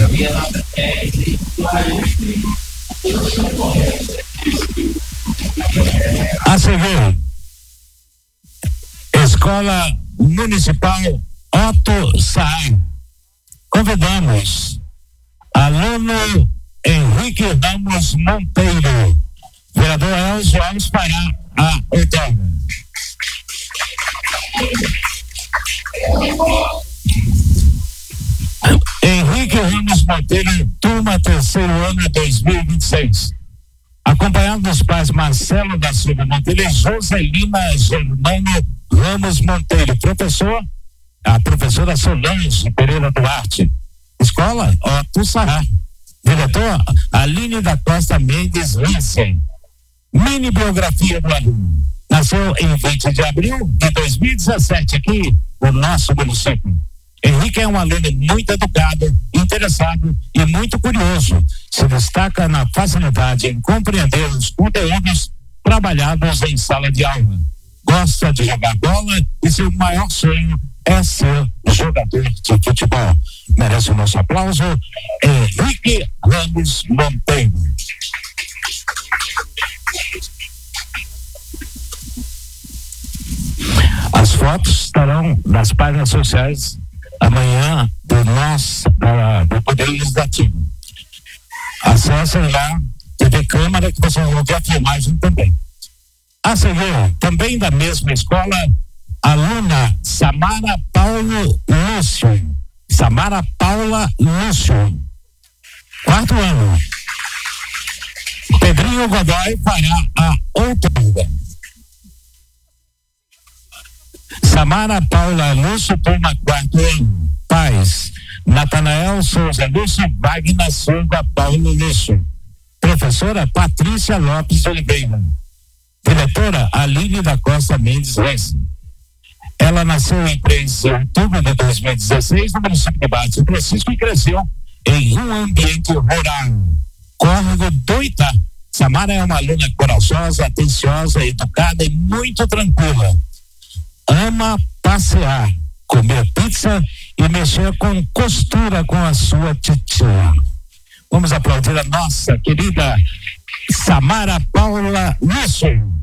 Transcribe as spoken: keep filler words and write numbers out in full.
A seguir, Escola Municipal Otto Saar. Convidamos aluno Henrique Ramos Monteiro, vereador Elcio Alves, para a outorga. Henrique Ramos Monteiro, turma terceiro ano dois mil e vinte e seis. Acompanhado dos pais Marcelo da Silva Monteiro e Joselina Germano Ramos Monteiro. Professor, a professora Solange Pereira Duarte. Escola Otto Saar. Diretor Aline da Costa Mendes Hansen. Mini biografia do aluno. Nasceu em vinte de abril de dois mil e dezessete aqui no nosso município. Henrique é um aluno muito educado, interessado e muito curioso. Se destaca na facilidade em compreender os conteúdos trabalhados em sala de aula. Gosta de jogar bola e seu maior sonho é ser jogador de futebol. Merece o nosso aplauso, Henrique Ramos Monteiro. As fotos estarão nas páginas sociais amanhã do nosso da, do Poder Legislativo. Acessem lá, T V Câmara, que vocês vão ver a filmagem também. A seguir, também da mesma escola, aluna Samara Paulo Lúcio. Samara Paula Lúcio. Quarto ano. Pedrinho Godoy fará a outorga. Samara Paula Lúcio, turma quarto ano. Pais: Natanael Souza Lúcio, Wagner Silva Paulo Lúcio. Professora Patrícia Lopes Oliveira. Diretora Aline da Costa Mendes Hansen. Ela nasceu em três de outubro de dois mil e dezesseis no município de Barra de São Francisco e cresceu em um ambiente rural. Córrego do Itá. Samara é uma aluna corajosa, atenciosa, educada e muito tranquila. Ama passear, comer pizza e mexer com costura com a sua titia. Vamos aplaudir a nossa querida Samara Paula Lúcio.